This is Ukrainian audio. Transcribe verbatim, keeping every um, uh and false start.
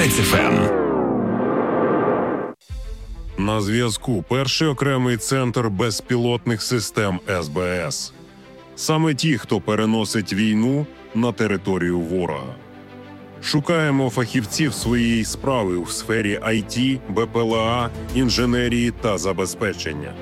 ес еф ем. На зв'язку перший окремий центр безпілотних систем ес бе ес. Саме ті, хто переносить війну на територію ворога. Шукаємо фахівців своєї справи у сфері ай ті, бе пе ел а, інженерії та забезпечення.